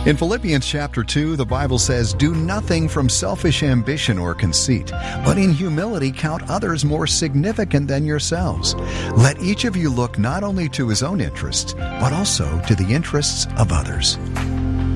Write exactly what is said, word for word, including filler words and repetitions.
In Philippians chapter two, the Bible says, "Do nothing from selfish ambition or conceit, but in humility count others more significant than yourselves. Let each of you look not only to his own interests, but also to the interests of others."